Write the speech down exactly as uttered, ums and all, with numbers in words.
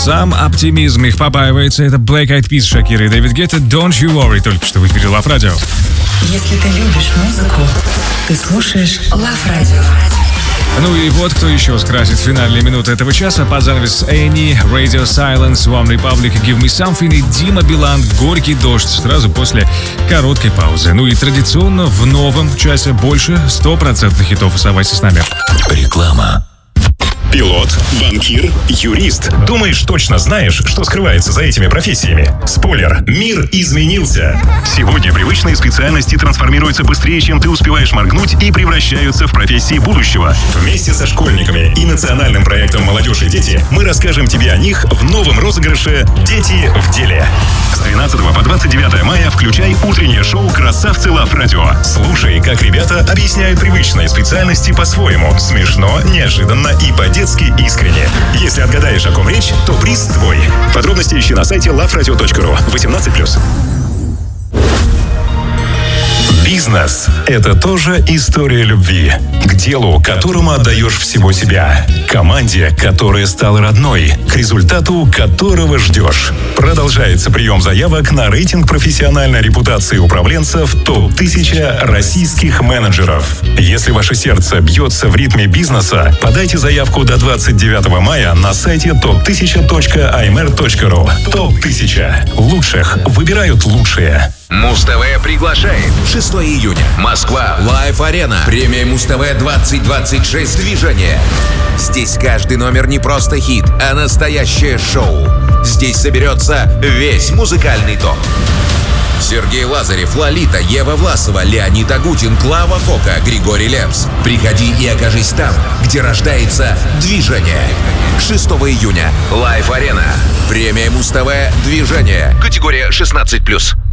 Сам оптимизм их побаивается. Это Black Eyed Peas, Шакира и Дэвид Гетта. Don't you worry. Только что в эфире Love Radio. Если ты любишь музыку, ты слушаешь Love Radio. Ну и вот кто еще скрасит финальные минуты этого часа. Под занавес Энни, Radio Silence, One Republic, Give Me Something и Дима Билан, Горький дождь, сразу после короткой паузы. Ну и традиционно в новом часе больше стопроцентных хитов. Оставайся с нами. Реклама. Пилот, банкир, юрист. Думаешь, точно знаешь, что скрывается за этими профессиями? Спойлер, мир изменился. Сегодня привычные специальности трансформируются быстрее, чем ты успеваешь моргнуть, и превращаются в профессии будущего. Вместе со школьниками и национальным проектом «Молодежь и дети» мы расскажем тебе о них в новом розыгрыше «Дети в деле». С тринадцатого по двадцать девятое мая включай утреннее шоу «Красавцы Лав Радио». Слушай, как ребята объясняют привычные специальности по-своему. Смешно, неожиданно и по-детски искренне. Если отгадаешь, о ком речь, то приз твой. Подробности ищи на сайте лав радио точка ру. восемнадцать плюс. Бизнес – это тоже история любви. К делу, которому отдаешь всего себя. Команде, которая стала родной. К результату, которого ждешь. Продолжается прием заявок на рейтинг профессиональной репутации управленцев топ тысяча российских менеджеров. Если ваше сердце бьется в ритме бизнеса, подайте заявку до двадцать девятого мая на сайте топ тысяча точка ай эм эр точка ру. топ тысяча. Лучших выбирают лучшие. Муз-ТВ приглашает. шестого июня. Москва. Лайв-арена. Премия Муз-ТВ двадцать двадцать шесть движение. Здесь каждый номер не просто хит, а настоящее шоу. Здесь соберется весь музыкальный топ. Сергей Лазарев, Лолита, Ева Власова, Леонид Агутин, Клава Кока, Григорий Лепс. Приходи и окажись там, где рождается движение. шестого июня. Лайв-арена. Премия Муз-ТВ «Движение». Категория шестнадцать плюс.